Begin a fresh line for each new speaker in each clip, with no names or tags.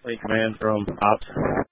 Link command from Ops.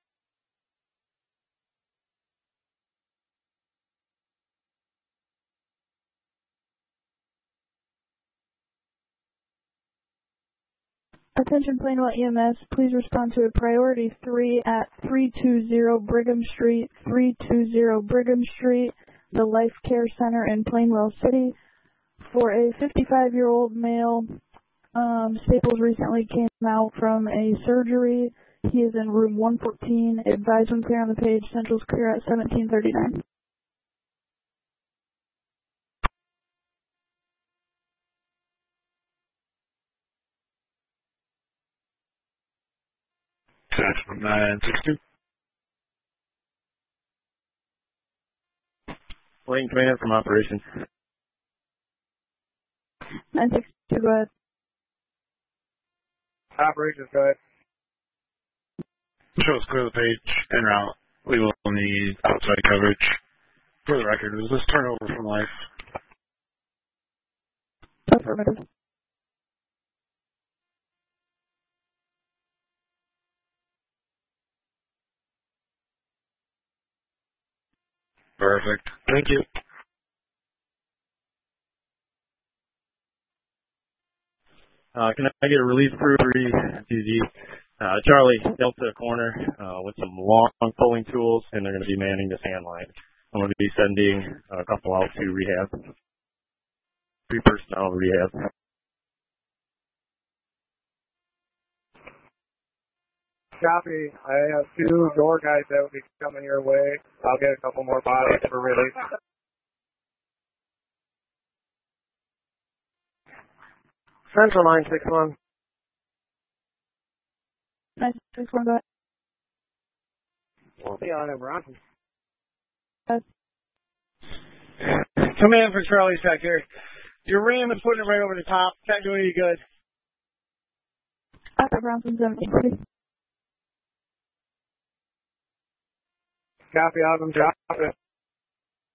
Attention Plainwell EMS, please respond to a priority 3 at 320 Brigham Street, 320 Brigham Street, the Life Care Center in Plainwell City, for a 55-year-old male. Staples recently came out from a surgery. He is in room 114. Advise when clear on the page. Central's clear at 1739.
Attachment 962.
Link command from Operations.
962, go ahead.
Operations, go ahead.
Shows clear the page, en route. We will need outside coverage. For the record, was this turnover from Life?
Affirmative.
Perfect. Thank you.
Can I get a relief crew to the Charlie Delta corner with some long pulling tools, and they're going to be manning this hand line. I'm going to be sending a couple out to rehab. 3 personnel rehab.
Copy. I have 2 door guys that will be coming your way. I'll get a couple more bodies for release. Central 961.
961, go ahead.
We'll be on it, Bronson.
Command for Charlie Sector. Your ram is putting it right over the top. Can't do any good.
After Bronson 1740.
Copy, Adam. Drop it.